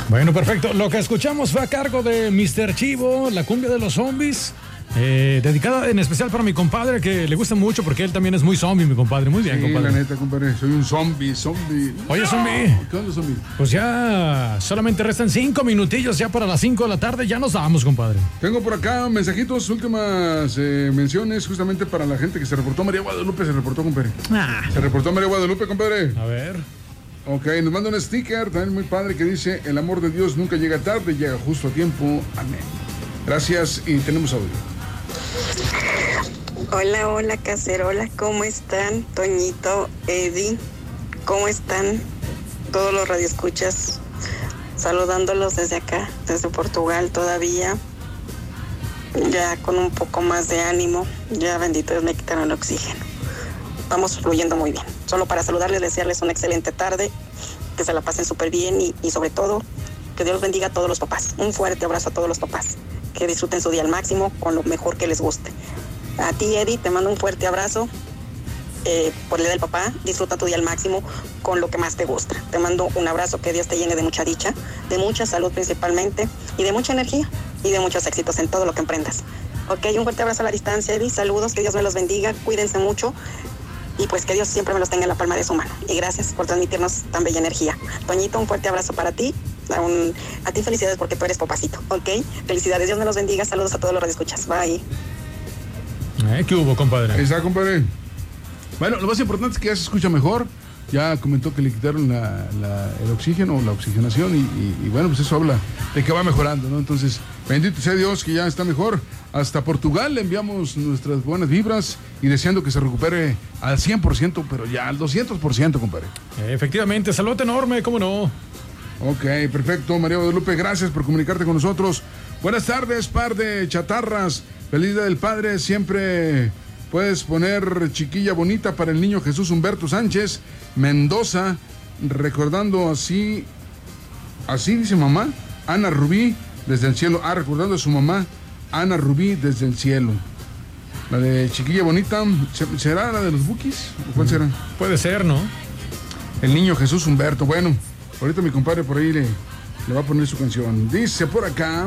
Bueno, perfecto. Lo que escuchamos fue a cargo de Mr. Chivo, la cumbia de los zombies. Dedicada en especial para mi compadre, que le gusta mucho porque él también es muy zombie, mi compadre. Muy bien, sí, compadre. La neta, compadre, soy un zombie. Oye, no. zombie. ¿Qué onda, zombie? Pues ya solamente restan 5 minutillos ya para las 5 de la tarde. Ya nos vamos, compadre. Tengo por acá mensajitos, últimas menciones justamente para la gente que se reportó. María Guadalupe se reportó, compadre. Se reportó María Guadalupe, compadre. A ver. Ok, nos manda un sticker también muy padre que dice: el amor de Dios nunca llega tarde, llega justo a tiempo. Amén. Gracias y tenemos audio. Hola, cacerola, ¿cómo están? Toñito, Eddie, ¿cómo están? Todos los radioescuchas, saludándolos desde acá, desde Portugal todavía, ya con un poco más de ánimo, ya bendito Dios me quitaron el oxígeno. Vamos fluyendo muy bien. Solo para saludarles, desearles una excelente tarde, que se la pasen súper bien y sobre todo, que Dios bendiga a todos los papás. Un fuerte abrazo a todos los papás. Que disfruten su día al máximo con lo mejor que les guste. A ti, Eddie, te mando un fuerte abrazo por el día del papá. Disfruta tu día al máximo con lo que más te gusta. Te mando un abrazo, que Dios te llene de mucha dicha, de mucha salud principalmente y de mucha energía y de muchos éxitos en todo lo que emprendas. Ok, un fuerte abrazo a la distancia, Eddie. Saludos, que Dios me los bendiga, cuídense mucho y pues que Dios siempre me los tenga en la palma de su mano. Y gracias por transmitirnos tan bella energía. Toñito, un fuerte abrazo para ti. A ti felicidades porque tú eres papacito, ¿ok? Felicidades, Dios me los bendiga, saludos a todos los radioescuchas, bye. ¿Qué hubo, compadre? Ahí está, compadre. Bueno, lo más importante es que ya se escucha mejor. Ya comentó que le quitaron el oxígeno, la oxigenación y bueno, pues eso habla de que va mejorando, ¿no? Entonces, bendito sea Dios que ya está mejor. Hasta Portugal le enviamos nuestras buenas vibras y deseando que se recupere al 100%, pero ya al 200%, compadre. Efectivamente, salud enorme, ¿cómo no? Ok, perfecto, María Guadalupe, gracias por comunicarte con nosotros. Buenas tardes, par de chatarras. Feliz Día del Padre, siempre puedes poner Chiquilla Bonita para el niño Jesús Humberto Sánchez Mendoza, recordando así dice mamá, Ana Rubí desde el cielo. Recordando a su mamá, Ana Rubí desde el cielo. La de Chiquilla Bonita, ¿será la de los Bukis? ¿O cuál será? Puede ser, ¿no? El niño Jesús Humberto, bueno. Ahorita mi compadre por ahí le va a poner su canción. Dice por acá,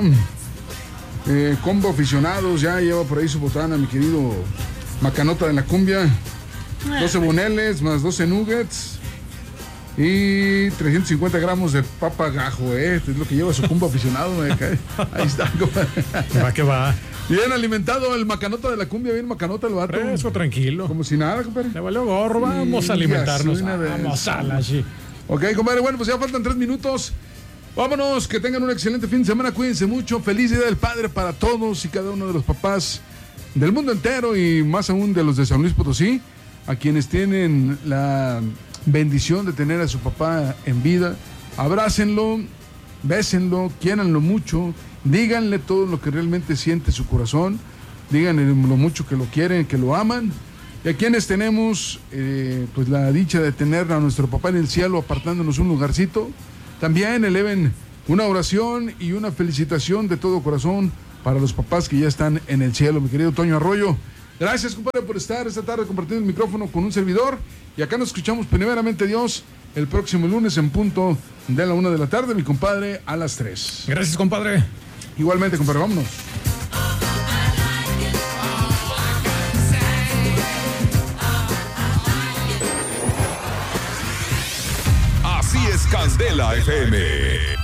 combo aficionados, ya lleva por ahí su botana, mi querido Macanota de la cumbia. 12 boneles más 12 nuggets y 350 gramos de papa gajo, es lo que lleva su combo aficionado. Ahí está, compadre. Va que va. Bien alimentado el Macanota de la cumbia, bien Macanota el vato. Eso, tranquilo. Como si nada, compadre. Le valió gorro, vamos a alimentarnos. Vamos a la sí. Ok, compadre, bueno, pues ya faltan 3 minutos. Vámonos, que tengan un excelente fin de semana, cuídense mucho. Feliz Día del Padre para todos y cada uno de los papás del mundo entero y más aún de los de San Luis Potosí, a quienes tienen la bendición de tener a su papá en vida. Abrácenlo, bésenlo, quiéranlo mucho, díganle todo lo que realmente siente su corazón, díganle lo mucho que lo quieren, que lo aman. Y a quienes tenemos pues la dicha de tener a nuestro papá en el cielo apartándonos un lugarcito, también eleven una oración y una felicitación de todo corazón para los papás que ya están en el cielo. Mi querido Toño Arroyo, gracias, compadre, por estar esta tarde compartiendo el micrófono con un servidor. Y acá nos escuchamos primeramente Dios el próximo lunes en punto de la 1 de la tarde, mi compadre, a las 3. Gracias, compadre. Igualmente, compadre, vámonos. Así es Candela FM.